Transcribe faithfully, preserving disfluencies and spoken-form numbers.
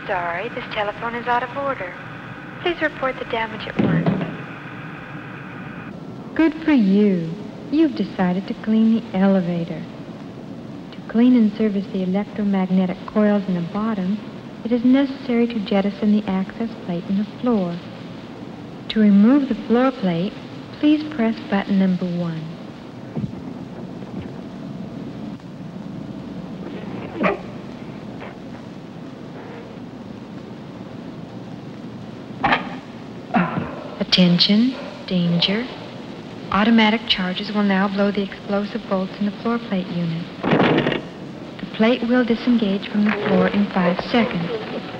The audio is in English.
sorry. This telephone is out of order. Please report the damage at once. Good for you. You've decided to clean the elevator. To clean and service the electromagnetic coils in the bottom, it is necessary to jettison the access plate in the floor. To remove the floor plate, please press button number one. Attention, danger. Automatic charges will now blow the explosive bolts in the floor plate unit. The plate will disengage from the floor in five seconds.